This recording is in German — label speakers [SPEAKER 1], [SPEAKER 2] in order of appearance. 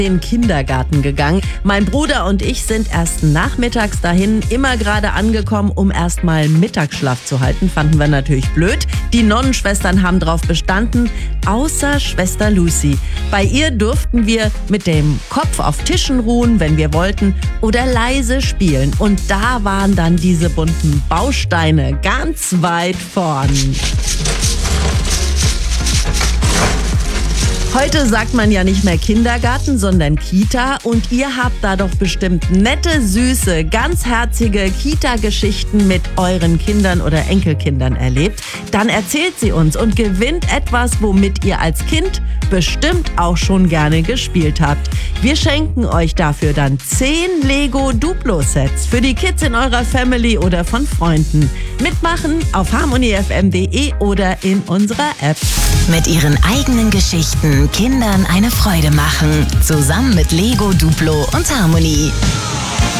[SPEAKER 1] den Kindergarten gegangen. Mein Bruder und ich sind erst nachmittags dahin, immer gerade angekommen, um erstmal Mittagsschlaf zu halten. Fanden wir natürlich blöd. Die Nonnenschwestern haben drauf bestanden, außer Schwester Lucy. Bei ihr durften wir mit dem Kopf auf Tischen ruhen, wenn wir wollten, oder leise spielen. Und da waren dann diese bunten Bausteine ganz weit vorn. Heute sagt man ja nicht mehr Kindergarten, sondern Kita. Und ihr habt da doch bestimmt nette, süße, ganz herzige Kita-Geschichten mit euren Kindern oder Enkelkindern erlebt. Dann erzählt sie uns und gewinnt etwas, womit ihr als Kind bestimmt auch schon gerne gespielt habt. Wir schenken euch dafür dann 10 Lego Duplo-Sets für die Kids in eurer Family oder von Freunden. Mitmachen auf harmonyfm.de oder in unserer App.
[SPEAKER 2] Mit ihren eigenen Geschichten Kindern eine Freude machen. Zusammen mit Lego, Duplo und Harmony.